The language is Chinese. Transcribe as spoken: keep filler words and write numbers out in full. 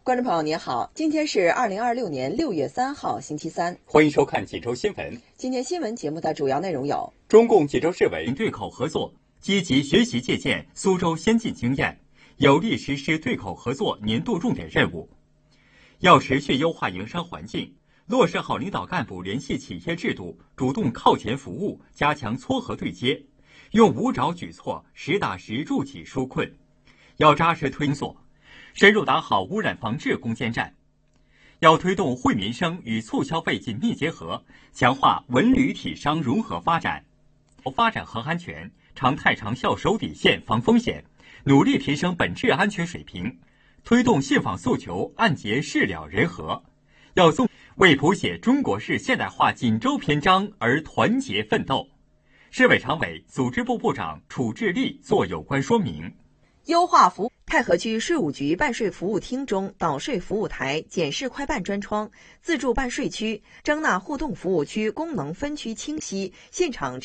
观众朋友您好，今天是二零二六年六月三号星期三， 欢迎收看济州新闻。 今天新闻节目的主要内容有： 中共济州市委对口合作，积极学习借鉴苏州先进经验，有力实施对口合作年度重点任务。要持续优化营商环境，落实好领导干部联系企业制度，主动靠前服务，加强撮合对接，用五爪举措实打实助企纾困。要扎实推索，深入打好污染防治攻坚战。要推动惠民生与促消费紧密结合，强化文旅体商融合发展，发展核安全，常态长效守底线防风险，努力提升本质安全水平，推动信访诉求案结事了人和。要纵为谱写中国式现代化锦州篇章而团结奋斗。市委常委、组织部部长楚志立作有关说明。 优化服务。太和区税务局办税服务厅中导税服务台检视快办专窗，自助办税区、征纳互动服务区功能分区清晰，现场